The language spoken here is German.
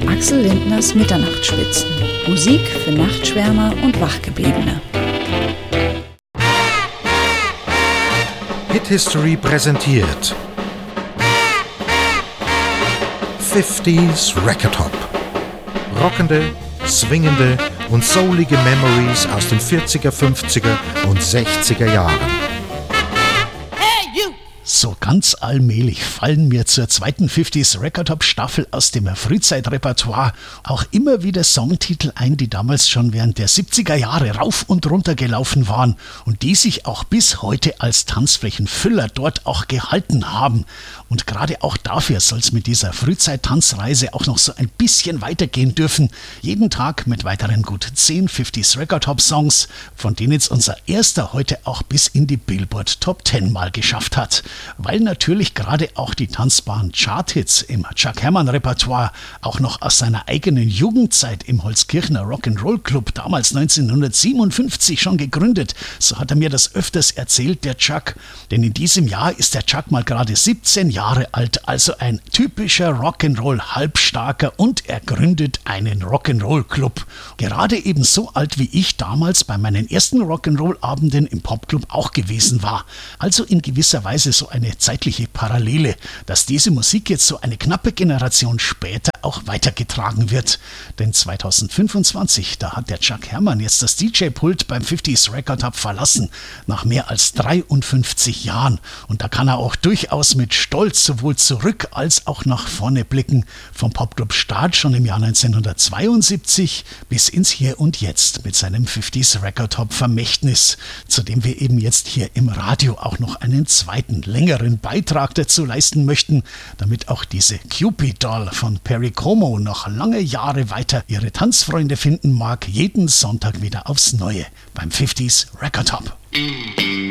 Axel Lindners Mitternachtsspitzen. Musik für Nachtschwärmer und Wachgebliebene. Hit History präsentiert 50s Record Hop. Rockende, swingende und soulige Memories aus den 40er, 50er und 60er Jahren. So ganz allmählich fallen mir zur zweiten 50s Record Hop Staffel aus dem Frühzeitrepertoire auch immer wieder Songtitel ein, die damals schon während der 70er Jahre rauf und runter gelaufen waren und die sich auch bis heute als Tanzflächenfüller dort auch gehalten haben. Und gerade auch dafür soll es mit dieser Frühzeit-Tanzreise auch noch so ein bisschen weitergehen dürfen. Jeden Tag mit weiteren gut 10 50s Record Hop Songs, von denen jetzt unser erster heute auch bis in die Billboard Top 10 mal geschafft hat. Weil natürlich gerade auch die tanzbaren Charthits im Chuck Herman Repertoire auch noch aus seiner eigenen Jugendzeit im Holzkirchner Rock'n'Roll Club damals 1957 schon gegründet. So hat er mir das öfters erzählt, der Chuck. Denn in diesem Jahr ist der Chuck mal gerade 17 Jahre alt, also ein typischer Rock'n'Roll-Halbstarker und er gründet einen Rock'n'Roll Club. Gerade eben so alt wie ich damals bei meinen ersten Rock'n'Roll-Abenden im Popclub auch gewesen war. Also in gewisser Weise so eine zeitliche Parallele, dass diese Musik jetzt so eine knappe Generation später auch weitergetragen wird. Denn 2025, da hat der Chuck Herman jetzt das DJ-Pult beim 50s Record Hub verlassen, nach mehr als 53 Jahren. Und da kann er auch durchaus mit Stolz sowohl zurück als auch nach vorne blicken. Vom Popclub Start schon im Jahr 1972 bis ins Hier und Jetzt mit seinem 50s Record Hop Vermächtnis, zu dem wir eben jetzt hier im Radio auch noch einen zweiten, längeren Beitrag dazu leisten möchten, damit auch diese Cupid Doll von Perry Como noch lange Jahre weiter ihre Tanzfreunde finden mag, jeden Sonntag wieder aufs Neue beim 50s Record Hop.